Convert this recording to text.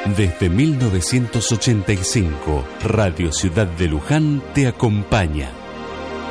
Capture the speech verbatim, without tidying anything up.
Desde mil novecientos ochenta y cinco, Radio Ciudad de Luján te acompaña.